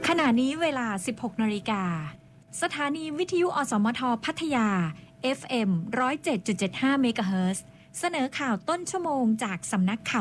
ขณะนี้เวลา 16 นาฬิกาสถานีวิทยุอสมทพัทยา FM 107.75 เมกะเฮิรตซ์เสนอข่าวต้นชั่วโมงจากสำนักข่าว